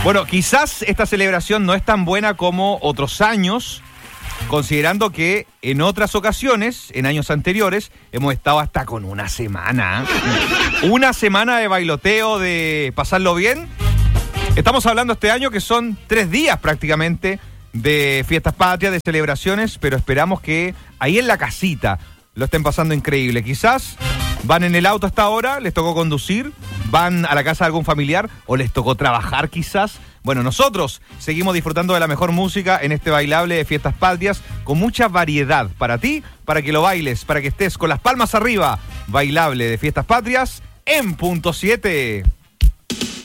Bueno, quizás esta celebración no es tan buena como otros años, considerando que en otras ocasiones, en años anteriores, hemos estado hasta con una semana. Una semana de bailoteo, de pasarlo bien. Estamos hablando este año que son 3 días prácticamente de fiestas patrias, de celebraciones, pero esperamos que ahí en la casita lo estén pasando increíble. Quizás van en el auto hasta ahora, les tocó conducir, van a la casa de algún familiar o les tocó trabajar quizás. Bueno, nosotros seguimos disfrutando de la mejor música en este bailable de fiestas patrias con mucha variedad para ti, para que lo bailes, para que estés con las palmas arriba. Bailable de fiestas patrias en punto 7.